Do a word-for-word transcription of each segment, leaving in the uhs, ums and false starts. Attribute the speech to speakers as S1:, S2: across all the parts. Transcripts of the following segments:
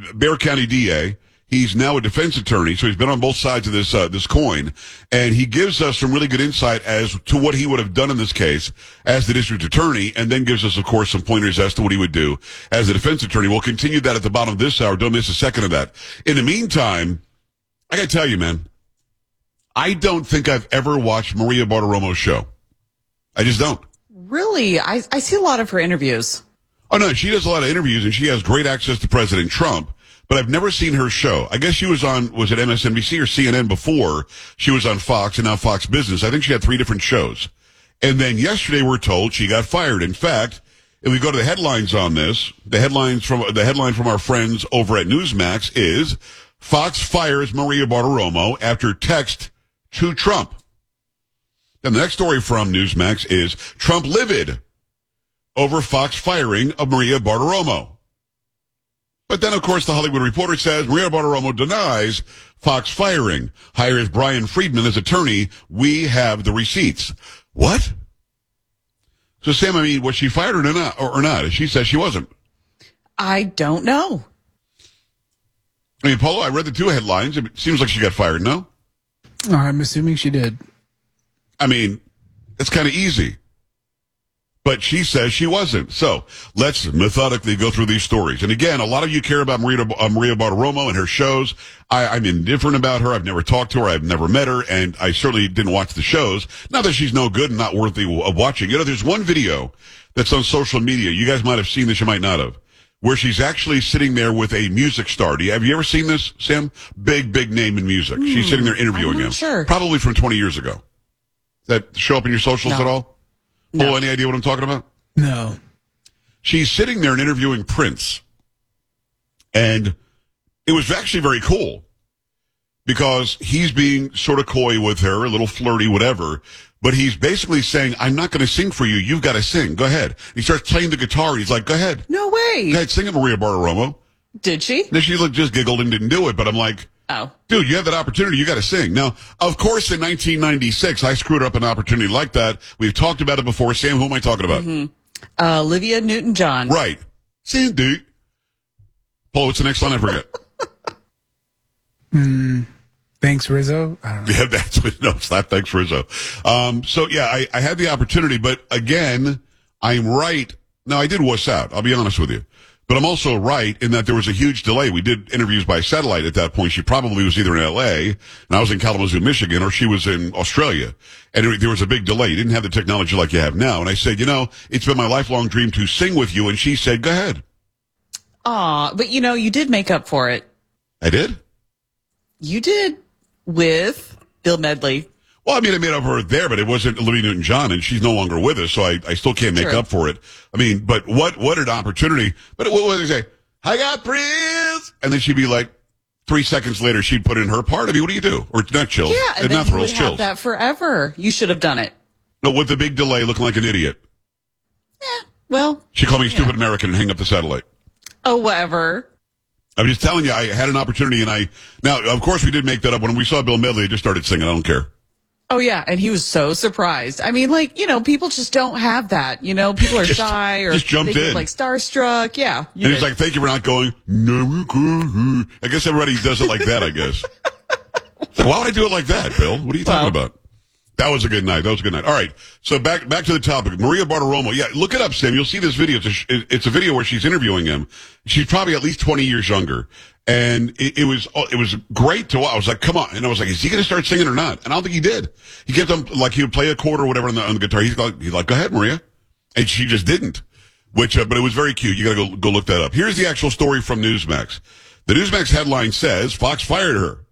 S1: Bexar County D A. He's now a defense attorney, so he's been on both sides of this uh, this coin, and he gives us some really good insight as to what he would have done in this case as the district attorney, and then gives us, of course, some pointers as to what he would do as a defense attorney. We'll continue that at the bottom of this hour. Don't miss a second of that. In the meantime, I got to tell you, man, I don't think I've ever watched Maria Bartiromo's show. I just don't.
S2: Really? I, I see a lot of her interviews.
S1: Oh, no, she does a lot of interviews, and she has great access to President Trump. But I've never seen her show. I guess she was on, was it M S N B C or C N N before? She was on Fox and now Fox Business. I think she had three different shows. And then yesterday we're told she got fired. In fact, if we go to the headlines on this, the headlines from, the headline from our friends over at Newsmax is Fox fires Maria Bartiromo after text to Trump. And the next story from Newsmax is Trump livid over Fox firing of Maria Bartiromo. But then, of course, the Hollywood Reporter says Maria Bartiromo denies Fox firing, hires Brian Friedman as attorney. We have the receipts. What? So, Sam, I mean, was she fired or not? Or, or not? She says she wasn't.
S2: I don't know.
S1: I mean, Polo, I read the two headlines. It seems like she got fired, no?
S3: I'm assuming she did.
S1: I mean, it's kind of easy. But she says she wasn't. So let's methodically go through these stories. And again, a lot of you care about Maria, uh, Maria Bartiromo and her shows. I, I'm indifferent about her. I've never talked to her. I've never met her. And I certainly didn't watch the shows. Not that she's no good and not worthy of watching. You know, there's one video that's on social media. You guys might have seen this. You might not have. Where she's actually sitting there with a music star. Do you, have you ever seen this, Sam? Big, big name in music. Mm, she's sitting there interviewing
S2: I'm not
S1: him.
S2: Sure.
S1: Probably from twenty years ago. Does that show up in your socials
S2: No.
S1: at all?
S2: No.
S1: Oh, any idea what I'm talking about?
S3: No.
S1: She's sitting there and interviewing Prince. And it was actually very cool because he's being sort of coy with her, a little flirty, whatever. But he's basically saying, I'm not going to sing for you. You've got to sing. Go ahead. He starts playing the guitar. He's like, go ahead.
S2: No way.
S1: Go ahead, sing it, Maria Bartiromo.
S2: Did she?
S1: Then she looked, just giggled and didn't do it. But I'm like,
S2: Oh.
S1: dude, you have that opportunity. You got to sing. Now, of course, in nineteen ninety-six, I screwed up an opportunity like that. We've talked about it before. Sam, who am I talking about?
S2: Mm-hmm. Uh, Olivia Newton-John.
S1: Right. Cindy. Paul, what's the next line? I forget.
S3: Hmm. Thanks, Rizzo. I don't know.
S1: Yeah, that's what, no, it's not thanks, Rizzo. Um, so yeah, I, I had the opportunity, but again, I'm right. No, I did wuss out. I'll be honest with you. But I'm also right in that there was a huge delay. We did interviews by satellite at that point. She probably was either in L A, and I was in Kalamazoo, Michigan, or she was in Australia. And it, there was a big delay. You didn't have the technology like you have now. And I said, you know, it's been my lifelong dream to sing with you. And she said, go ahead.
S2: Aw, but you know, you did make up for it.
S1: I did?
S2: You did with Bill Medley.
S1: Well, I mean, I made up for it there, but it wasn't Olivia Newton-John, and she's no longer with us, so I, I still can't make
S2: True.
S1: up for it. I mean, but what what an opportunity. But what would they say? I got Prince! And then she'd be like, three seconds later, she'd put in her part. I mean, what do you do? Or it's not chills.
S2: Yeah, and
S1: it's
S2: then
S1: not
S2: you
S1: thrills,
S2: would
S1: chills.
S2: have that forever. You should have done it.
S1: No, with the big delay, looking like an idiot.
S2: Yeah, well.
S1: She called me
S2: yeah.
S1: stupid American and hang up the satellite.
S2: Oh, whatever.
S1: I'm just telling you, I had an opportunity, and I... Now, of course, we did make that up. When we saw Bill Medley, I just started singing. I don't care.
S2: Oh, yeah, and he was so surprised. I mean, like, you know, people just don't have that. You know, people are
S1: Just-
S2: shy or
S1: just jumped
S2: they get,
S1: in.
S2: like, starstruck. Yeah. you
S1: And he's
S2: did.
S1: like, thank you for not going, no, I guess everybody does it like that, I guess. So why would I do it like that, Bill? What are you talking
S2: Well.
S1: about? That was a good night. That was a good night. All right. So back back to the topic. Maria Bartiromo. Yeah, look it up, Sam. You'll see this video. It's a, it's a video where she's interviewing him. She's probably at least twenty years younger. And it, it was it was great to watch. I was like, come on. And I was like, is he going to start singing or not? And I don't think he did. He kept on, like, he would play a chord or whatever on the, on the guitar. He's like, he's like, go ahead, Maria. And she just didn't. Which, uh, but it was very cute. You got to go go look that up. Here's the actual story from Newsmax. The Newsmax headline says, Fox fired her.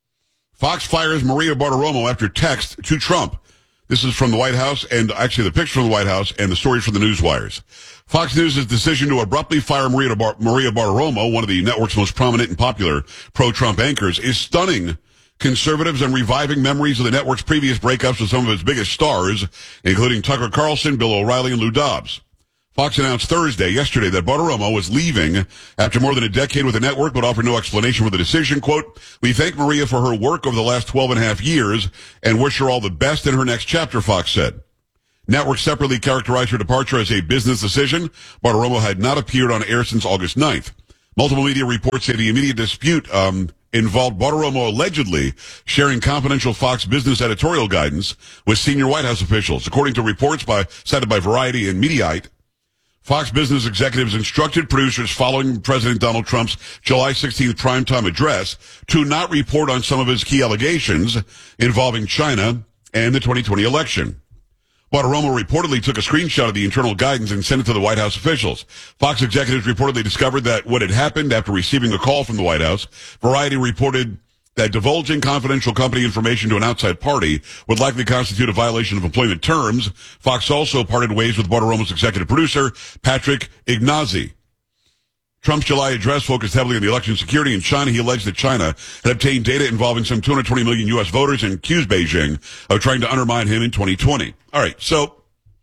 S1: Fox fires Maria Bartiromo after text to Trump. This is from the White House, and actually the picture from the White House and the story from the Newswires. Fox News' decision to abruptly fire Maria, Bar- Maria Bartiromo, one of the network's most prominent and popular pro-Trump anchors, is stunning conservatives and reviving memories of the network's previous breakups with some of its biggest stars, including Tucker Carlson, Bill O'Reilly, and Lou Dobbs. Fox announced Thursday, yesterday, that Bartiromo was leaving after more than a decade with the network, but offered no explanation for the decision. Quote, we thank Maria for her work over the last twelve and a half years and wish her all the best in her next chapter, Fox said. Network separately characterized her departure as a business decision. Bartiromo had not appeared on air since August ninth. Multiple media reports say the immediate dispute um, involved Bartiromo allegedly sharing confidential Fox Business editorial guidance with senior White House officials. According to reports by cited by Variety and Mediaite, Fox Business executives instructed producers following President Donald Trump's July sixteenth primetime address to not report on some of his key allegations involving China and the twenty twenty election. Bartiromo reportedly took a screenshot of the internal guidance and sent it to the White House officials. Fox executives reportedly discovered that what had happened after receiving a call from the White House. Variety reported that divulging confidential company information to an outside party would likely constitute a violation of employment terms. Fox also parted ways with Bartiromo's executive producer, Patrick Ignazzi. Trump's July address focused heavily on the election security in China. He alleged that China had obtained data involving some two hundred twenty million U S voters and accused Beijing of trying to undermine him in twenty twenty. All right, so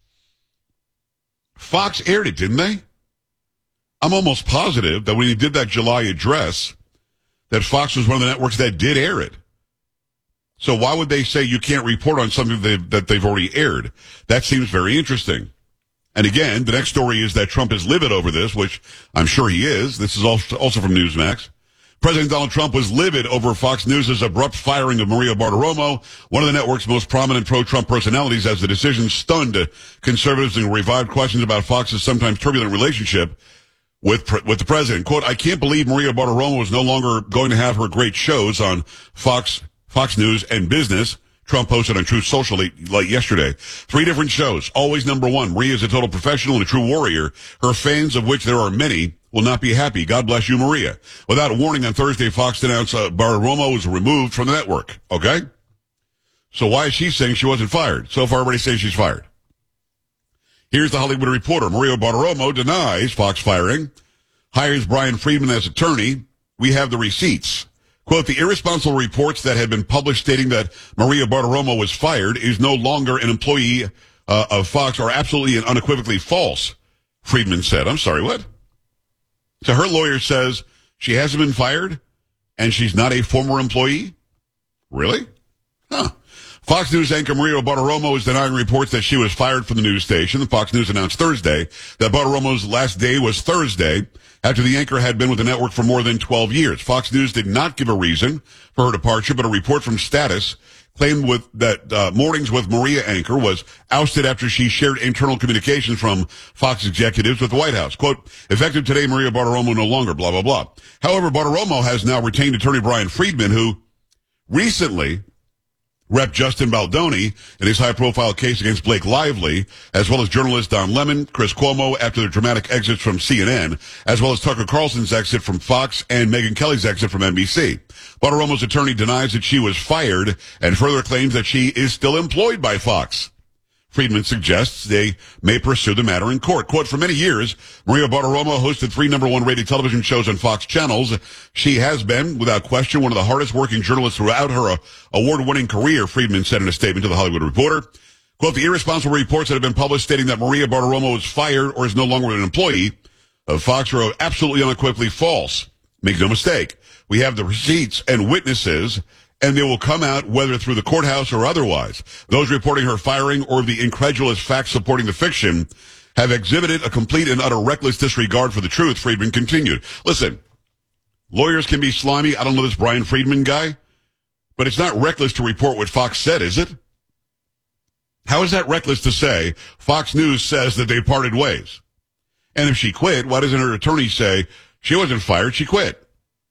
S1: Fox aired it, didn't they? I'm almost positive that when he did that July address, that Fox was one of the networks that did air it. So why would they say you can't report on something they've, that they've already aired? That seems very interesting. And again, the next story is that Trump is livid over this, which I'm sure he is. This is also from Newsmax. President Donald Trump was livid over Fox News' abrupt firing of Maria Bartiromo, one of the network's most prominent pro-Trump personalities, as the decision stunned conservatives and revived questions about Fox's sometimes turbulent relationship with with the president. Quote, I can't believe Maria Bartiromo is no longer going to have her great shows on Fox Fox News and Business. Trump posted on Truth Social late, late yesterday. Three different shows. Always number one. Maria is a total professional and a true warrior. Her fans, of which there are many, will not be happy. God bless you, Maria. Without a warning on Thursday, Fox announced uh, Bartiromo was removed from the network. Okay? So why is she saying she wasn't fired? So far, everybody says she's fired. Here's the Hollywood Reporter. Maria Bartiromo denies Fox firing, hires Brian Friedman as attorney. We have the receipts. Quote, the irresponsible reports that had been published stating that Maria Bartiromo was fired is no longer an employee uh, of Fox are absolutely and unequivocally false, Friedman said. I'm sorry, what? So her lawyer says she hasn't been fired and she's not a former employee? Really? Huh. Fox News anchor Maria Bartiromo is denying reports that she was fired from the news station. Fox News announced Thursday that Bartiromo's last day was Thursday after the anchor had been with the network for more than twelve years. Fox News did not give a reason for her departure, but a report from Status claimed with that uh, Mornings with Maria anchor was ousted after she shared internal communications from Fox executives with the White House. Quote, effective today, Maria Bartiromo no longer, blah, blah, blah. However, Bartiromo has now retained attorney Brian Friedman, who recently Representative Justin Baldoni in his high-profile case against Blake Lively, as well as journalists Don Lemon, Chris Cuomo after their dramatic exits from C N N, as well as Tucker Carlson's exit from Fox and Megyn Kelly's exit from N B C. Bartiromo's attorney denies that she was fired and further claims that she is still employed by Fox. Friedman suggests they may pursue the matter in court. Quote, for many years, Maria Bartiromo hosted three number one rated television shows on Fox channels. She has been, without question, one of the hardest working journalists throughout her uh, award-winning career, Friedman said in a statement to The Hollywood Reporter. Quote, the irresponsible reports that have been published stating that Maria Bartiromo was fired or is no longer an employee of Fox are absolutely unequivocally false. Make no mistake. We have the receipts and witnesses, and they will come out whether through the courthouse or otherwise. Those reporting her firing or the incredulous facts supporting the fiction have exhibited a complete and utter reckless disregard for the truth, Friedman continued. Listen, lawyers can be slimy. I don't know this Brian Friedman guy, but it's not reckless to report what Fox said, is it? How is that reckless to say Fox News says that they parted ways? And if she quit, why doesn't her attorney say she wasn't fired, she quit?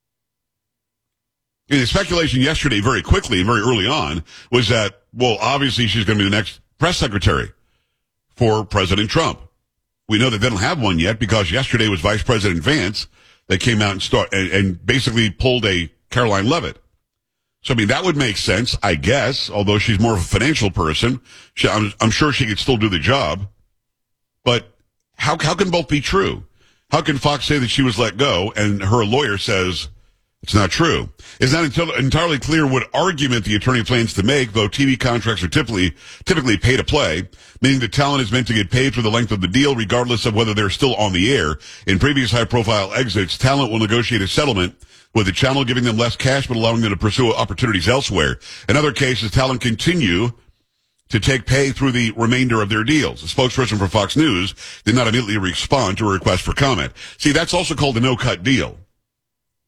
S1: And the speculation yesterday, very quickly, very early on, was that, well, obviously she's going to be the next press secretary for President Trump. We know that they don't have one yet because yesterday was Vice President Vance that came out and start and, and basically pulled a Caroline Levitt. So, I mean, that would make sense, I guess, although she's more of a financial person. She, I'm, I'm sure she could still do the job. But how, how can both be true? How can Fox say that she was let go and her lawyer says it's not true? It's not until entirely clear what argument the attorney plans to make, though T V contracts are typically typically pay to play, meaning the talent is meant to get paid for the length of the deal, regardless of whether they're still on the air. In previous high-profile exits, talent will negotiate a settlement with the channel giving them less cash but allowing them to pursue opportunities elsewhere. In other cases, talent continue to take pay through the remainder of their deals. A spokesperson for Fox News did not immediately respond to a request for comment. See, that's also called a no-cut deal.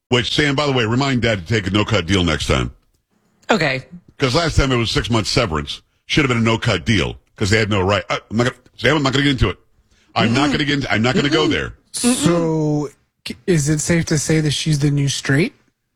S1: Which, Sam, by the way, remind Dad to take a no-cut deal next time.
S2: Okay.
S1: Because last time it was six months severance. Should have been a no-cut deal because they had no right. I, I'm not gonna, Sam, I'm not going to get into it. I'm mm-hmm. not going to get into, I'm not going to go there.
S3: So, is it safe to say that she's the new straight?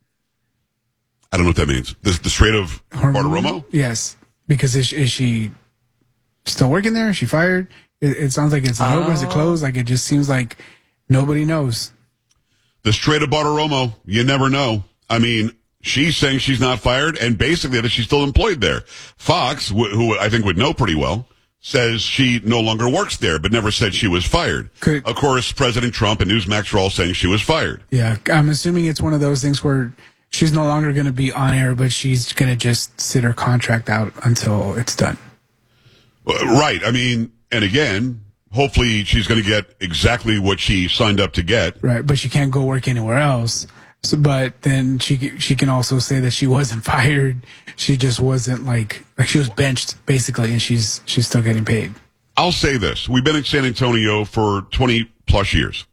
S1: I don't know what that means. The, the straight of Bartiromo?
S3: Yes. Because is, is she still working there? Is she fired? It, it sounds like it's not open. Is it closed? Like, it just seems like nobody knows.
S1: The straight of Bartiromo, you never know. I mean, she's saying she's not fired, and basically that she's still employed there. Fox, wh- who I think would know pretty well, says she no longer works there, but never said she was fired. Could, of course, President Trump and Newsmax are all saying she was fired.
S3: Yeah, I'm assuming it's one of those things where she's no longer going to be on air, but she's going to just sit her contract out until it's done.
S1: Right. I mean, and again, hopefully she's going to get exactly what she signed up to get.
S3: Right, but she can't go work anywhere else. So, but then she she can also say that she wasn't fired. She just wasn't like like she was benched basically, and she's she's still getting paid.
S1: I'll say this: we've been in San Antonio for twenty plus years.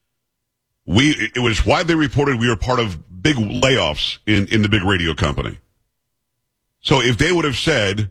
S1: We it was widely reported we were part of big layoffs in in the big radio company. So if they would have said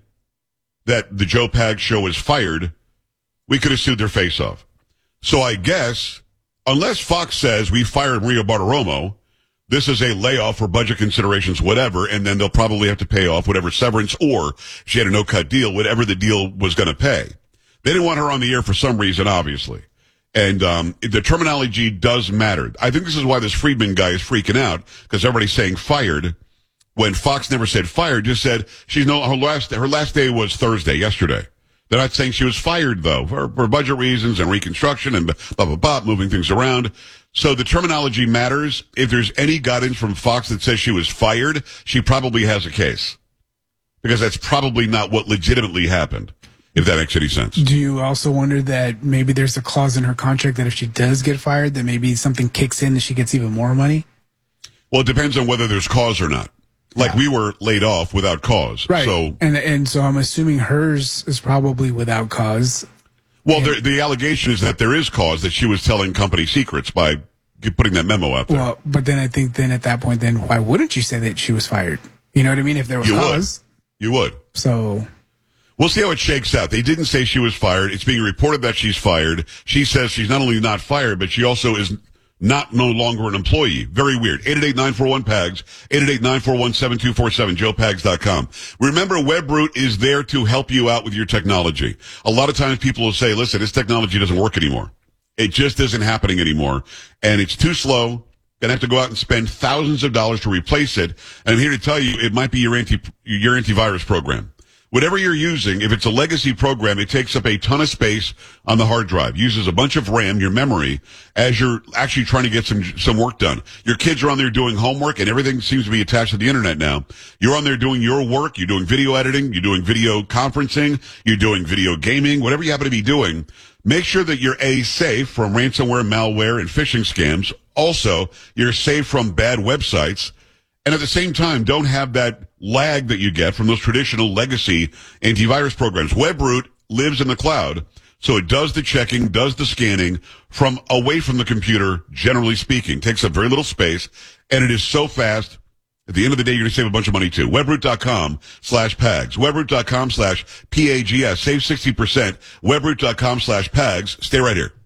S1: that the Joe Pags show was fired, we could have sued their face off. So I guess unless Fox says we fired Maria Bartiromo, this is a layoff for budget considerations, whatever, and then they'll probably have to pay off whatever severance or she had a no-cut deal, whatever the deal was going to pay. They didn't want her on the air for some reason, obviously. And um the terminology does matter. I think this is why this Friedman guy is freaking out, because everybody's saying fired, when Fox never said fired, just said she's no, her last, her last day was Thursday, yesterday. They're not saying she was fired, though, for, for budget reasons and reconstruction and blah, blah, blah, moving things around. So the terminology matters. If there's any guidance from Fox that says she was fired, she probably has a case. Because that's probably not what legitimately happened, if that makes any sense.
S3: Do you also wonder that maybe there's a clause in her contract that if she does get fired, that maybe something kicks in and she gets even more money?
S1: Well, it depends on whether there's cause or not. Like, yeah. We were laid off without cause.
S3: Right.
S1: So,
S3: and and so I'm assuming hers is probably without cause.
S1: Well, the, the allegation is that there is cause, that she was telling company secrets by putting that memo out there.
S3: Well, but then I think then at that point, then why wouldn't you say that she was fired? You know what I mean? If there was
S1: you
S3: cause.
S1: Would. You would.
S3: So.
S1: We'll see how it shakes out. They didn't say she was fired. It's being reported that she's fired. She says she's not only not fired, but she also is not no longer an employee. Very weird. eight eight eight, nine four one, P A G S, eight eight eight, nine four one, seven two four seven, joe pags dot com. Remember, Webroot is there to help you out with your technology. A lot of times people will say, listen, this technology doesn't work anymore. It just isn't happening anymore. And it's too slow. Gonna have to go out and spend thousands of dollars to replace it. And I'm here to tell you, it might be your anti, your antivirus program. Whatever you're using, if it's a legacy program, it takes up a ton of space on the hard drive, uses a bunch of RAM, your memory, as you're actually trying to get some some work done. Your kids are on there doing homework, and everything seems to be attached to the internet now. You're on there doing your work, you're doing video editing, you're doing video conferencing, you're doing video gaming, whatever you happen to be doing. Make sure that you're A, safe from ransomware, malware, and phishing scams. Also, you're safe from bad websites. And at the same time, don't have that lag that you get from those traditional legacy antivirus programs. Webroot lives in the cloud, so it does the checking, does the scanning from away from the computer, generally speaking. Takes up very little space, and it is so fast. At the end of the day, you're going to save a bunch of money, too. Webroot.com slash PAGS. Webroot.com slash P A G S. Save sixty percent. Webroot.com slash PAGS. Stay right here.